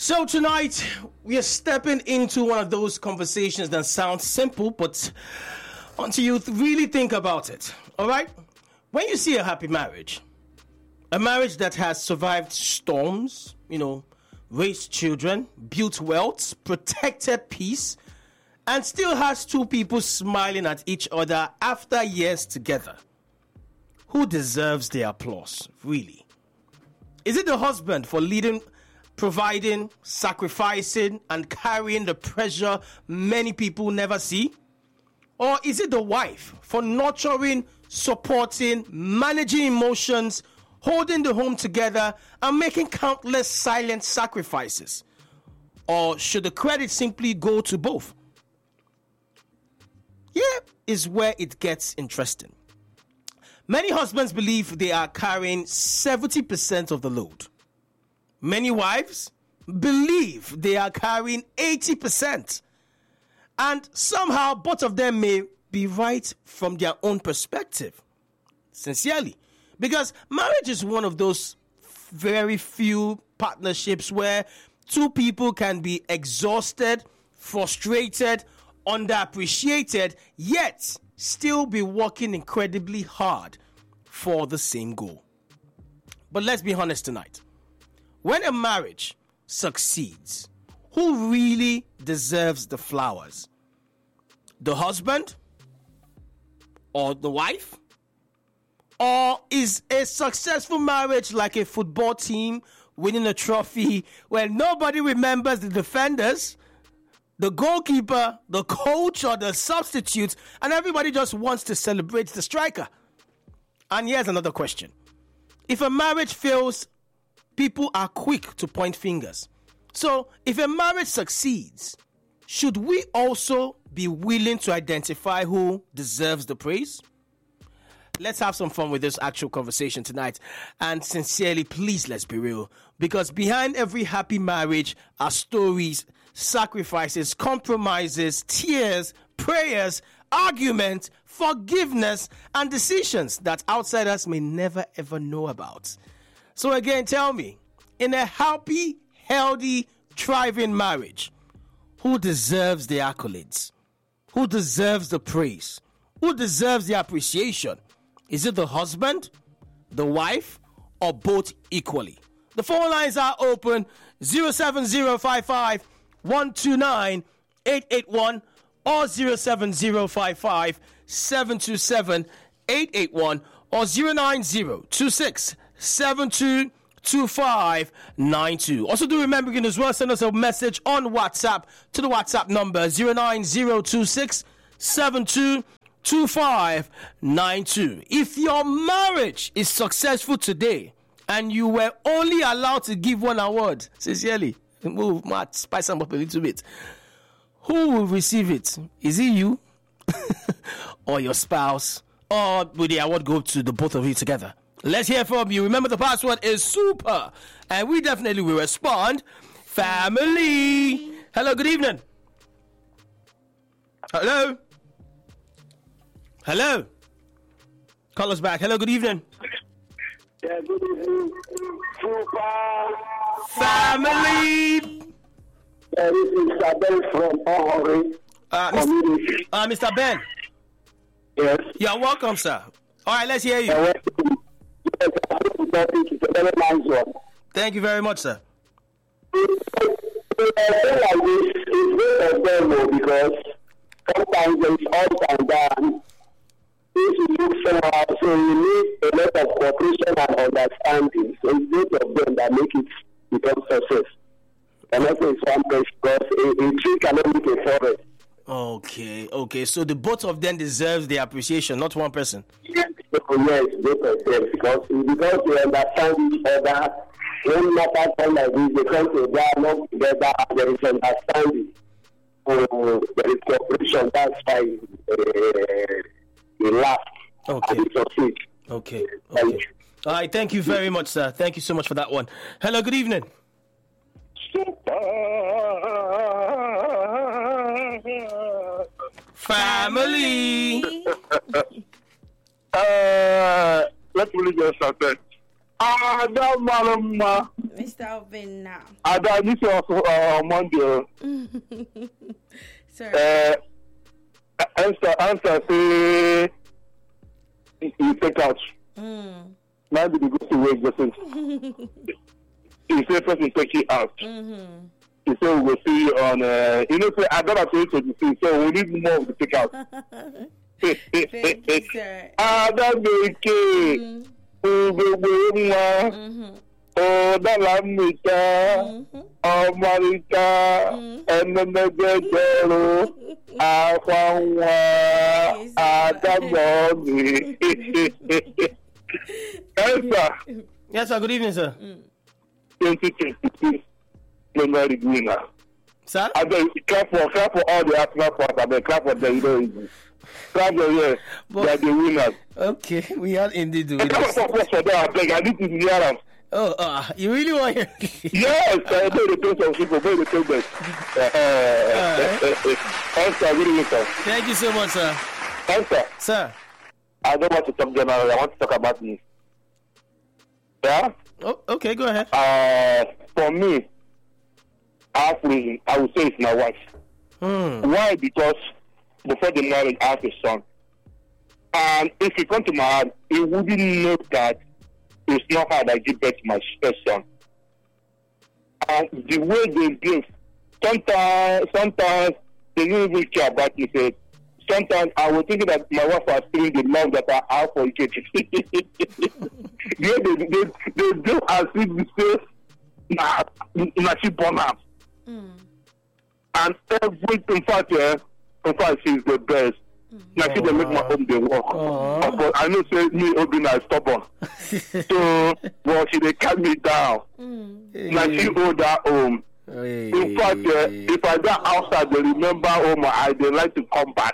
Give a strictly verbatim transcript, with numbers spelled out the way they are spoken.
So tonight, we are stepping into one of those conversations that sounds simple, but until you th- really think about it, all right? When you see a happy marriage, a marriage that has survived storms, you know, raised children, built wealth, protected peace, and still has two people smiling at each other after years together, who deserves the applause, really? Is it the husband for leading, providing, sacrificing, and carrying the pressure many people never see? Or is it the wife for nurturing, supporting, managing emotions, holding the home together, and making countless silent sacrifices? Or should the credit simply go to both? Here is where it gets interesting. Many husbands believe they are carrying seventy percent of the load. Many wives believe they are carrying eighty percent. And somehow both of them may be right from their own perspective. Sincerely. Because marriage is one of those very few partnerships where two people can be exhausted, frustrated, underappreciated, yet still be working incredibly hard for the same goal. But let's be honest tonight. When a marriage succeeds, who really deserves the flowers? The husband? Or the wife? Or is a successful marriage like a football team winning a trophy where nobody remembers the defenders, the goalkeeper, the coach, or the substitute, and everybody just wants to celebrate the striker? And here's another question. If a marriage fails, people are quick to point fingers. So, if a marriage succeeds, should we also be willing to identify who deserves the praise? Let's have some fun with this actual conversation tonight. And sincerely, please, let's be real. Because behind every happy marriage are stories, sacrifices, compromises, tears, prayers, arguments, forgiveness, and decisions that outsiders may never ever know about. So again, tell me, in a happy, healthy, thriving marriage, who deserves the accolades? Who deserves the praise? Who deserves the appreciation? Is it the husband, the wife, or both equally? The phone lines are open. zero seven zero five five one two nine eight eight one or zero seven zero five five seven two seven eight eight one or zero nine zero two six seven two two five nine two. Also, do remember, you can as well send us a message on WhatsApp to the WhatsApp number zero nine zero two six seven two two five nine two. If your marriage is successful today and you were only allowed to give one award, sincerely, move, Matt, spice them up a little bit, who will receive it? Is it you or your spouse? Or will the award go to the both of you together? Let's hear from you. Remember, the password is super, and we definitely will respond. Family. Hello, good evening. Hello. Hello. Call us back. Hello, good evening. Yeah, good evening. Super Family. Yeah, this is Abel from Ohori. Uh, Mister Uh, Mister Ben. Yes. You're welcome, sir. All right, let's hear you. Uh, yes, it's a very nice one. Thank you very much, sir. I feel like this is very terrible because sometimes there's ups and downs. This is somehow, so you need a lot of cooperation and understanding. So it's both of them that make it become success. And also it's one place because a, a tree cannot make a forest. Okay, okay. So the both of them deserves the appreciation, not one person. Yes, yes, both of them, because because they understand each other. When matters come like this, they come to dialogue together, and there is understanding. So there is cooperation. That's why uh, we laugh. Okay. And we succeed. Okay. Okay. All right. Thank you very much, sir. Thank you so much for that one. Hello. Good evening. Family. uh, let me just say, Adam Malama. Mister Alvin now. Ada, this is also uh, Monday. Sorry. Uh, answer, answer, say, you take out. Mm. Maybe they go to work, just he say first he take it out. Mm-hmm. He say we will see you on, uh, you know, say, I got to say to see, so we need more of the take out. Thank you, sir. Ada, make it. Mm-hmm. Oh, that lamita, oh, Marita, and then the girl, I found one, I Elsa. Yes, sir. Good evening, sir. twenty twenty-two, Premier winner. Sir? I beg, clap for, clap for all the Arsenal fans. I beg, clap for them. You know, clap for them. They are the winners. Okay, we are indeed the Clap winners. for for them. I beg, I need to hear them. Oh, uh, you really want to Yes, I know the place of people, very the place. Elsa, good evening, sir. Thank you so much, sir. Elsa, Sir. I don't want to talk generally. I want to talk about me. Yeah? Oh, okay, go ahead. Uh, for me, I have reason. I would say it's my wife. Hmm. Why? Because before the marriage, I have a son. And if you come to my heart, you wouldn't know that it's not hard I give birth to my first son. And the way they give, sometimes, sometimes they don't even care about me. Say, sometimes I was thinking that my wife was feeling the love that I have for Ikechi. Yeah, they, they, they do as if they say, nah, nah, she born up. Mm. And every, in fact, yeah, in fact, she's the best. Mm. Now she dey make my home dey work. Uh, but I know say me Obinna is stubborn. So, well, she dey calm me down. Mm. Now she hold that home. Hey. In fact, uh, if I go outside, they remember home. I dey like to come back.